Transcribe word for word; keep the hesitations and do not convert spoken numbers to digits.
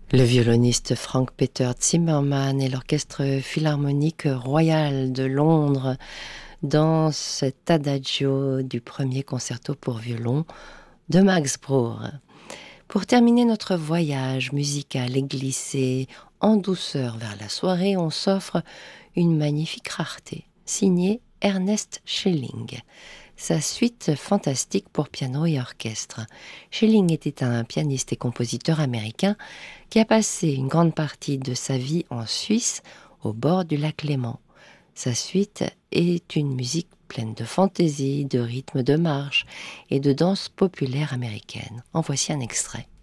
Le violoniste Frank-Peter Zimmermann et l'Orchestre Philharmonique Royal de Londres dans cet adagio du premier concerto pour violon de Max Bruch. Pour terminer notre voyage musical et glisser en douceur vers la soirée, on s'offre une magnifique rareté, signée Ernest Schelling. Sa suite fantastique pour piano et orchestre. Schelling était un pianiste et compositeur américain qui a passé une grande partie de sa vie en Suisse, au bord du lac Léman. Sa suite est une musique pleine de fantaisie, de rythmes de marche et de danse populaire américaine. En voici un extrait.